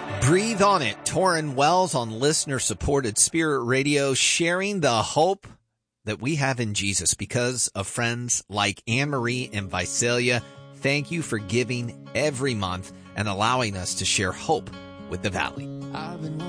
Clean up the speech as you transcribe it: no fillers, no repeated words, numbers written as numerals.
Breathe on it. Torrin Wells on listener-supported Spirit Radio, sharing the hope that we have in Jesus because of friends like Anne-Marie and Visalia. Thank you for giving every month and allowing us to share hope with the Valley.